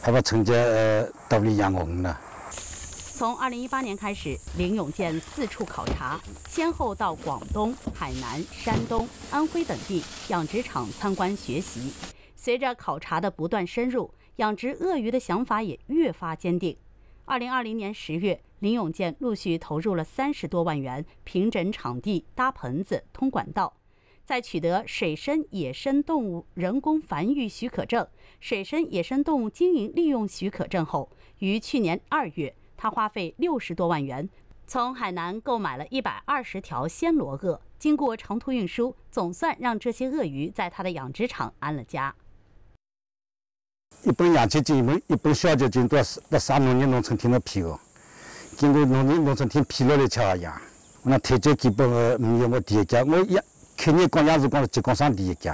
还把成绩到里养红了。 从2018年开始，林永健4处考察，先后到广东、海南、山东、安徽等地养殖场参观学习。随着考察的不断深入，养殖鳄鱼的想法也越发坚定。2020年10月，林永健陆续投入了30多万元，平整场地、搭棚子、通管道。在取得水生野生动物人工繁育许可证、水生野生动物经营利用许可证后，于去年2月。他花费60多万元，从海南购买了120条暹罗鳄，经过长途运输，总算让这些鳄鱼在他的养殖场安了家。 一本养殖证，一本小结证，到啥农业农村厅那批的，经过农村厅批了来才养。我那推荐基本没有我第一家，我去年刚养殖光是浙江省第一家。